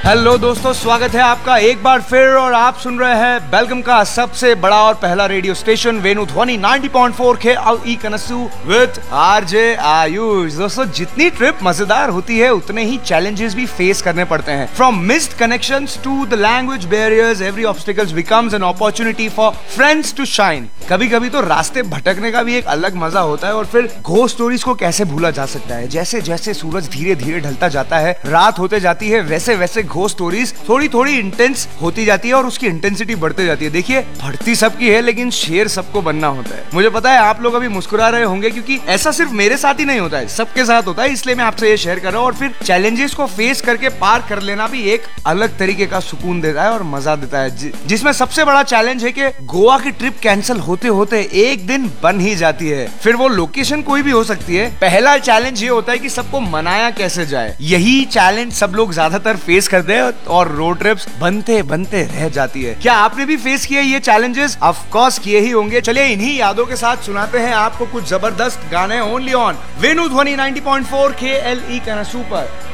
Hello दोस्तों, स्वागत है आपका एक बार फिर और आप सुन रहे हैं बेलगाम का सबसे बड़ा और पहला रेडियो स्टेशन वेणु ध्वनि 90.4 KLE कनसू विद आरजे आयुष। दोस्तों, जितनी ट्रिप मजेदार होती है उतने ही चैलेंजेस भी फेस करने पड़ते हैं। From missed connections to the language barriers, every obstacles becomes an opportunity for friends to shine. कभी कभी तो रास्ते भटकने का भी एक अलग मजा होता है। और फिर घोस्ट स्टोरीज को कैसे भूला जा सकता है। जैसे जैसे सूरज धीरे धीरे ढलता जाता है, रात होते जाती है, वैसे वैसे घोस्ट स्टोरीज थोड़ी थोड़ी इंटेंस होती जाती है और उसकी इंटेंसिटी बढ़ते जाती है। देखिए, बढ़ती सबकी है लेकिन शेर सबको बनना होता है। मुझे पता है आप लोग अभी मुस्कुरा रहे होंगे क्योंकि ऐसा सिर्फ मेरे साथ ही नहीं होता है, सबके साथ होता है। इसलिए मैं आपसे ये शेयर कर रहा हूँ। और फिर चैलेंजेस को फेस करके पार कर लेना भी एक अलग तरीके का सुकून देता है और मजा देता है। जिसमें सबसे बड़ा चैलेंज है कि गोवा की ट्रिप कैंसिल होते होते एक दिन बन ही जाती है। फिर वो लोकेशन कोई भी हो सकती है। पहला चैलेंज ये होता है कि सबको मनाया कैसे जाए। यही चैलेंज सब लोग ज्यादातर फेस करते हैं और रोड ट्रिप्स बनते बनते रह जाती है। क्या आपने भी फेस किया ये चैलेंजेस? ऑफ कोर्स किए ही होंगे। चलिए इन्हीं यादों के साथ सुनाते हैं आपको कुछ जबरदस्त गाने ओनली ऑन वेणु ध्वनि 90.4 KLE कनसू पर।